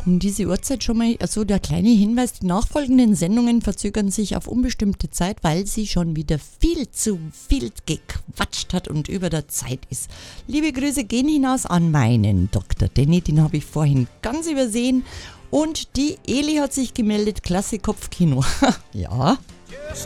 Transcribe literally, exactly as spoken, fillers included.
Um diese Uhrzeit schon mal, also der kleine Hinweis, die nachfolgenden Sendungen verzögern sich auf unbestimmte Zeit, weil sie schon wieder viel zu viel gequatscht hat und über der Zeit ist. Liebe Grüße gehen hinaus an meinen Doktor Danny, den habe ich vorhin ganz übersehen. Und die Eli hat sich gemeldet, klasse Kopfkino. Ja.